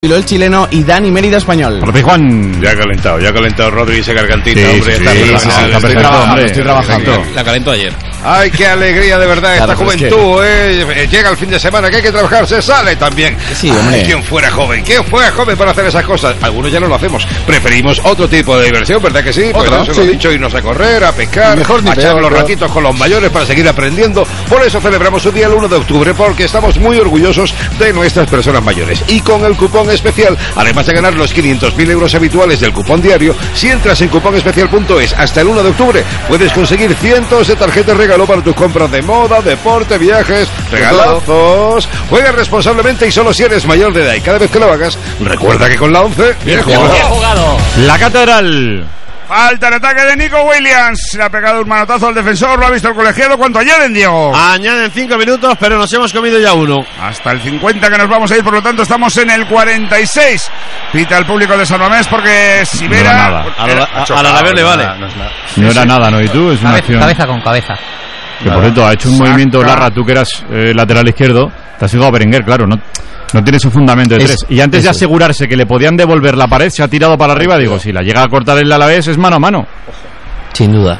El chileno y Dani Mérida español. Profe Juan. Ya ha calentado Rodri ese gargantito, sí, hombre. Sí, está perfecto, estoy trabajando. La calentó ayer. Ay, qué alegría de verdad esta juventud, Llega el fin de semana que hay que trabajar, se sale también. Sí, hombre. Ay, ¿quién fuera joven para hacer esas cosas? Algunos ya no lo hacemos. Preferimos otro tipo de diversión, ¿verdad que sí? Porque no se lo he dicho, irnos a correr, a pescar, a echar los ratitos con los mayores para seguir aprendiendo. Por eso celebramos su día el 1 de octubre, porque estamos muy orgullosos de nuestras personas mayores. Y con el cupón especial, además de ganar los 500.000 euros habituales del cupón diario, si entras en cuponespecial.es hasta el 1 de octubre, puedes conseguir cientos de tarjetas regalo para tus compras de moda, deporte, viajes, regalazos. Juega responsablemente y solo si eres mayor de edad. Y cada vez que lo hagas, recuerda que con la 11, bien jugado. La Catedral. Falta el ataque de Nico Williams. Le ha pegado un manotazo al defensor. Lo ha visto el colegiado. ¿Cuánto añaden, Diego? Añaden 5 minutos, pero nos hemos comido ya uno. Hasta el 50 que nos vamos a ir. Por lo tanto, estamos en el 46. Pita el público de San Mamés porque si Vera... A la Alavés le vale. No era nada, ¿no? ¿Y tú? Es una acción. Cabeza con cabeza. Que por cierto, ha hecho un movimiento Larra, tú que eras lateral izquierdo. Te has ido a Berenguer, claro, no tiene su fundamento de 3. Y antes de asegurarse que le podían devolver la pared, se ha tirado para arriba. Digo, si la llega a cortar el Alavés, es mano a mano. Sin duda.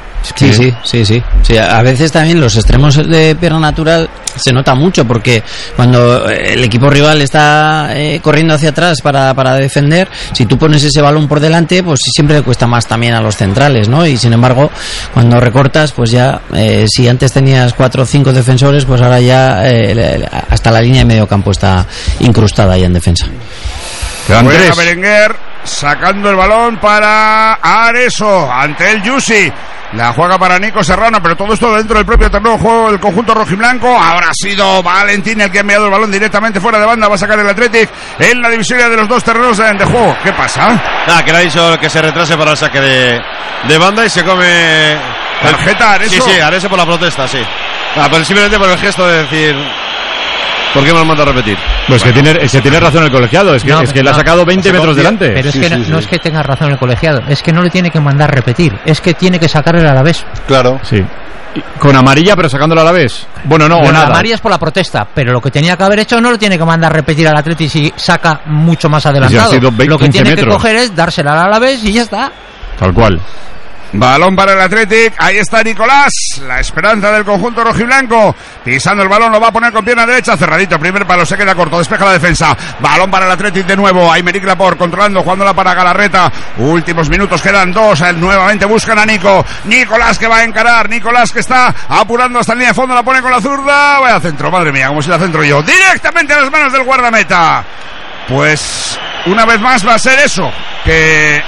Sí. A veces también los extremos de pierna natural se nota mucho, porque cuando el equipo rival está corriendo hacia atrás para defender, si tú pones ese balón por delante, pues siempre le cuesta más también a los centrales, ¿no? Y sin embargo, cuando recortas, pues ya, si antes tenías 4 o 5 defensores, pues ahora ya hasta la línea de medio campo está incrustada ya en defensa. Quedan 3. Berenguer sacando el balón para Areso ante el Yusi. La juega para Nico Serrano, pero todo esto dentro del propio terreno de juego del conjunto rojiblanco. Ahora ha sido Valentín el que ha enviado el balón directamente fuera de banda. Va a sacar el Athletic en la divisoria de los dos terrenos de juego. ¿Qué pasa? Que le ha dicho que se retrase para el saque de banda y se come... ¿Tarjeta Areso? Sí, Areso por la protesta, sí. Pero simplemente por el gesto de decir... ¿Por qué me lo manda a repetir? Pues que tiene razón el colegiado, es que le ha sacado 20 metros delante. Pero es que no es que tenga razón el colegiado, es que no le tiene que mandar repetir, es que tiene que sacar el Alavés. Claro. Sí. Con amarilla, pero sacándolo a la vez. Bueno, no, o nada. La amarilla es por la protesta, pero lo que tenía que haber hecho no lo tiene que mandar repetir al Atleti si saca mucho más adelantado. Lo que tiene que coger es dársela al Alavés y ya está. Tal cual. Balón para el Athletic, ahí está Nicolás, la esperanza del conjunto rojiblanco, pisando el balón, lo va a poner con pierna derecha, cerradito, primer palo, se queda corto, despeja la defensa, balón para el Athletic de nuevo, Aymeric Laporte controlando, jugándola para Galarreta, últimos minutos, quedan 2, nuevamente buscan a Nicolás que va a encarar, Nicolás que está apurando hasta la línea de fondo, la pone con la zurda, vaya centro, madre mía, como si la centro yo, directamente a las manos del guardameta. Pues una vez más va a ser eso, que...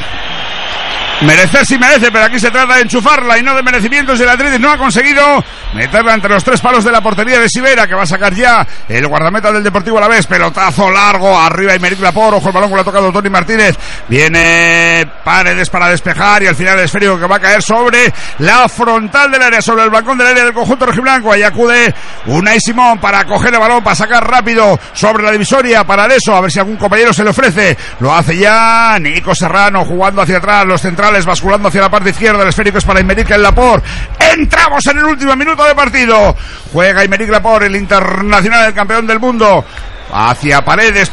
merecer sí merece, pero aquí se trata de enchufarla y no de merecimientos. El Athletic no ha conseguido meterla entre los 3 palos de la portería de Sivera, que va a sacar ya el guardameta del Deportivo Alavés. Pelotazo largo, arriba Aymeric Laporte, ojo el balón que lo ha tocado Toni Martínez. Viene Paredes para despejar y al final el esférico que va a caer sobre la frontal del área, sobre el balcón del área del conjunto rojiblanco. Ahí acude Unai Simón para coger el balón, para sacar rápido sobre la divisoria para Areso, a ver si algún compañero se le ofrece. Lo hace ya Nico Serrano jugando hacia atrás, los centrales basculando hacia la parte izquierda, el esférico es para Aymeric Laporte. Entramos en el último minuto de partido. Juega Aymeric Laporte, el internacional, el campeón del mundo. Hacia Paredes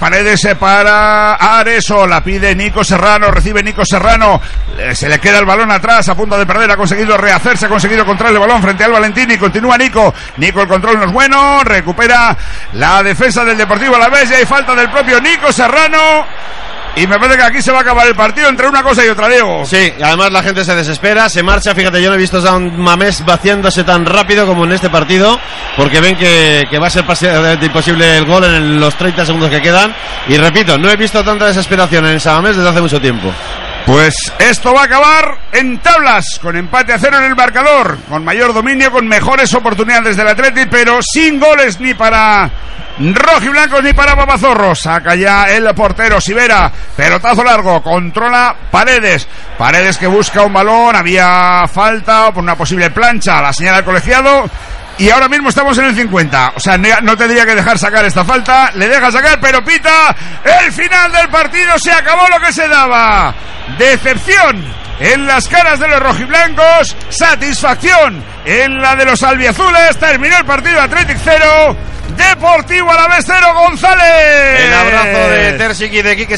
para Areso, la pide Nico Serrano, recibe Nico Serrano, se le queda el balón atrás, a punto de perder, ha conseguido rehacerse, ha conseguido controlar el balón frente al Valentín y continúa Nico, el control no es bueno, recupera la defensa del Deportivo Alavés y hay falta del propio Nico Serrano. Y me parece que aquí se va a acabar el partido entre una cosa y otra, Diego. Sí, además la gente se desespera, se marcha. Fíjate, yo no he visto a un Mamés vaciándose tan rápido como en este partido, porque ven que va a ser imposible el gol en los 30 segundos que quedan. Y repito, no he visto tanta desesperación en el San Mamés desde hace mucho tiempo. Pues esto va a acabar en tablas, con empate a 0 en el marcador, con mayor dominio, con mejores oportunidades del Athletic, pero sin goles ni para rojiblancos ni para papazorros. Saca ya el portero Sivera, pelotazo largo, controla Paredes que busca un balón, había falta por una posible plancha, la señala el colegiado. Y ahora mismo estamos en el 50. O sea, no tendría que dejar sacar esta falta. Le deja sacar, pero pita el final del partido. Se acabó lo que se daba. Decepción en las caras de los rojiblancos. Satisfacción en la de los albiazules. Terminó el partido, Athletic 0, Deportivo Alavés 0, González. El abrazo de Terzic y de Quique